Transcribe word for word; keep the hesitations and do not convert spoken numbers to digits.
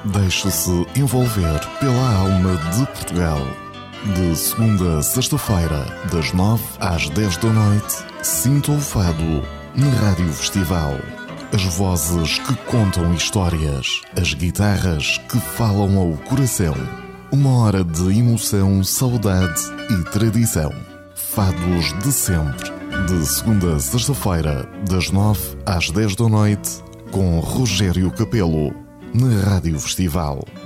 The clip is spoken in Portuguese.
Deixe-se envolver pela alma de Portugal. De segunda a sexta-feira, das nove às dez da noite, sinta o fado na Rádio Festival. As vozes que contam histórias, as guitarras que falam ao coração. Uma hora de emoção, saudade e tradição. Fados de sempre. De segunda a sexta-feira, das nove às dez da noite, com Rogério Capelo, na Rádio Festival.